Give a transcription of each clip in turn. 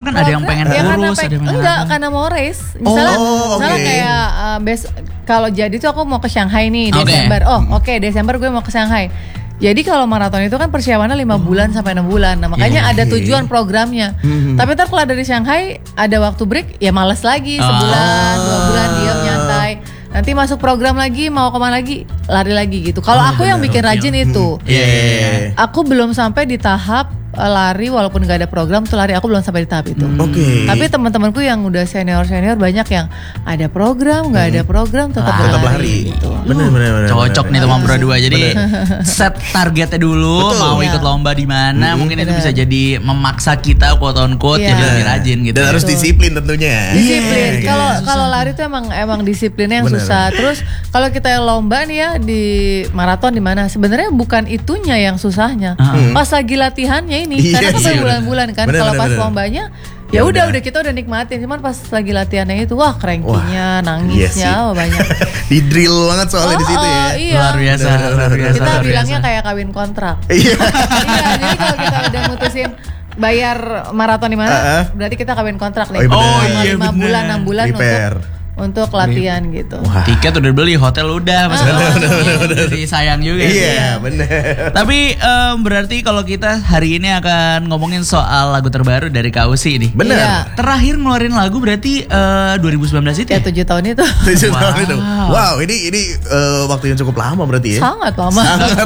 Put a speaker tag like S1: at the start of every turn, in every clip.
S1: kan ada yang pengen kurus, ada yang
S2: enggak, karena mau race. Misalnya kayak kalau jadi tuh aku mau ke Shanghai nih Desember. Desember gue mau ke Shanghai. Jadi kalau maraton itu kan persiapannya 5 bulan sampai 6 bulan. Nah makanya ada tujuan programnya. Tapi ntar kalau dari Shanghai ada waktu break, ya males lagi sebulan, 2 bulan diam nyantai. Nanti masuk program lagi, mau kemana lagi, lari lagi gitu. Kalau aku yang bikin rajin itu, aku belum sampai di tahap lari walaupun gak ada program tuh lari, aku belum sampai di tahap itu. Tapi teman-temanku yang udah senior banyak yang ada program, gak ada program tetap lari. Gitu.
S3: Bener.
S1: Cocok nih teman berdua. Jadi set targetnya dulu, mau ikut lomba di mana, mungkin itu bisa jadi memaksa kita quote on quote jadi lebih rajin gitu.
S3: Dan harus disiplin tentunya.
S2: Disiplin. Kalau lari tuh emang disiplinnya yang susah. Terus kalau kita lomba nih ya di maraton di mana, sebenarnya bukan itunya yang susahnya. Pas lagi latihannya ini karena kan berbulan-bulan kan. Kalau pas lombanya ya udah kita udah nikmatin, cuman pas lagi latihannya itu wah cranky-nya, nangisnya banyak.
S3: Di drill banget soalnya di situ ya.
S2: Iya.
S1: Luar biasa.
S2: Kita bilangnya kayak kawin kontrak. Iya, jadi kalau kita udah mutusin bayar maraton di mana, berarti kita kawin kontrak nih. 5 bulan, 6 bulan untuk latihan gitu.
S1: Wah. Tiket udah beli, hotel udah, jadi sayang juga.
S3: Iya, benar.
S1: Tapi berarti kalau kita hari ini akan ngomongin soal lagu terbaru dari Kak Usi nih.
S3: Benar.
S2: Iya.
S1: Terakhir ngeluarin lagu berarti 2019 itu
S2: ya? 7 tahun itu.
S3: 7 tahun itu. Wow, ini waktu yang cukup lama berarti ya?
S2: Sangat lama.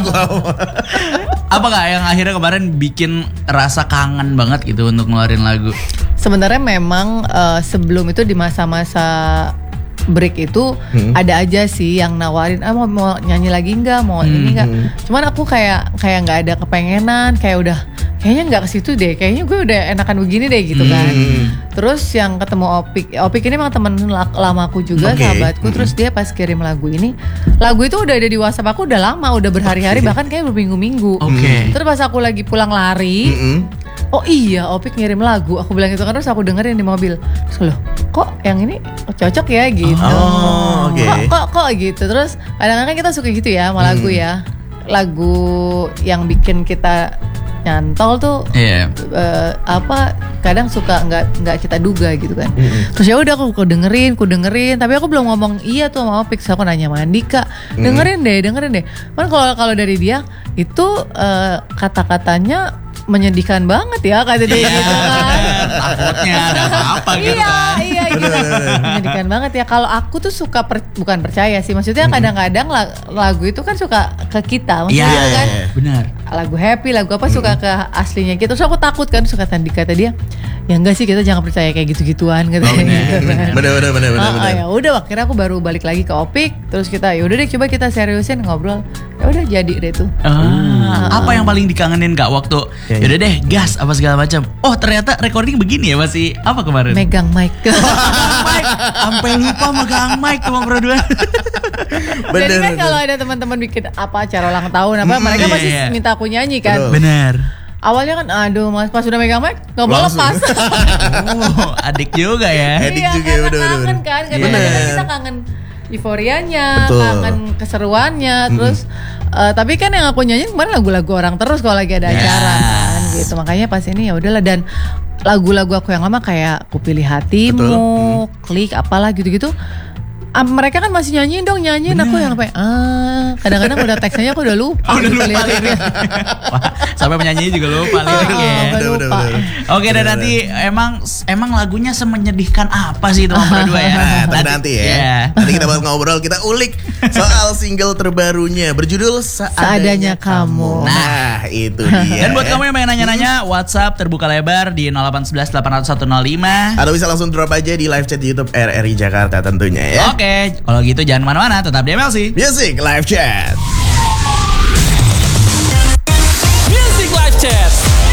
S1: Apa Kak yang akhirnya kemarin bikin rasa kangen banget gitu untuk ngeluarin lagu?
S2: Sebenarnya memang sebelum itu di masa-masa break itu ada aja sih yang nawarin mau nyanyi lagi nggak, mau ini nggak. Cuman aku kayak nggak ada kepengenan, kayaknya nggak ke situ deh, kayaknya gue udah enakan begini deh gitu kan. Terus yang ketemu Opik ini emang temen lamaku juga, sahabatku. Terus dia pas kirim lagu itu udah ada di WhatsApp aku udah lama, udah berhari-hari, bahkan kayak berminggu-minggu. Terus pas aku lagi pulang lari, oh iya Opik ngirim lagu, aku bilang gitu kan, terus aku dengerin di mobil. Terus loh, kok yang ini cocok ya gitu. Kok gitu. Terus kadang-kadang kita suka gitu ya sama lagu ya. Lagu yang bikin kita nyantol tuh kadang suka nggak kita duga gitu kan. Terus ya udah aku dengerin, tapi aku belum ngomong iya tuh sama Opik. Aku nanya sama Andika, dengerin deh. Kan kalau dari dia itu kata-katanya menyedihkan banget ya kata dia gitu kan.
S1: Takutnya ada apa gitu kan.
S2: Iya gitu. Menyedihkan banget ya. Kalau aku tuh suka bukan percaya sih, maksudnya kadang-kadang lagu itu kan suka ke kita, maksudnya kan.
S1: Benar.
S2: Lagu happy, lagu apa suka ke aslinya gitu. Terus aku takut kan, suka tadi kata dia, ya enggak sih, kita jangan percaya kayak gitu-gituan katanya.
S3: Benar.
S2: Ya udah, akhirnya aku baru balik lagi ke Opik. Terus kita yaudah deh coba kita seriusin ngobrol. Ya udah jadi deh tuh.
S1: Apa yang paling dikangenin Kak waktu yaudah deh gas apa segala macam? Oh ternyata recording begini ya, masih apa kemarin?
S2: Megang mic.
S1: Sampai lupa megang mic teman berdua.
S2: Jadi kan kalau ada teman-teman bikin apa acara ulang tahun apa, mereka pasti minta aku nyanyi kan.
S1: Benar.
S2: Awalnya kan aduh mas, pas udah megang mic nggak mau lepas.
S1: Adik juga ya.
S3: Adik juga
S2: bener. Kangen kan, kadang-kadang kita kangen euforianya, kangen keseruannya. Terus tapi kan yang aku nyanyi kemarin lagu-lagu orang terus kalau lagi ada acara kan gitu. Makanya pas ini ya udahlah, dan lagu-lagu aku yang lama kayak Ku Pilih Hatimu, Klik, apalah gitu-gitu. Mereka kan masih nyanyiin, aku yang sampai kadang-kadang udah teksnya aku udah lupa.
S1: Sampai penyanyi juga lupa liriknya.
S2: Lupa.
S1: Oke, dan nanti emang lagunya semenyedihkan apa sih teman berdua ya?
S3: Nanti ya. Nanti kita bakal ngobrol, kita ulik soal single terbarunya berjudul Seadanya Kamu.
S1: Nah,
S3: itu dia.
S1: Dan buat kamu yang pengen nanya-nanya, WhatsApp terbuka lebar di 0811 800 105.
S3: Atau bisa langsung drop aja di live chat YouTube RRI Jakarta tentunya ya.
S1: Oke, kalau gitu jangan kemana-mana, tetap di MLC
S3: Music Live Chat.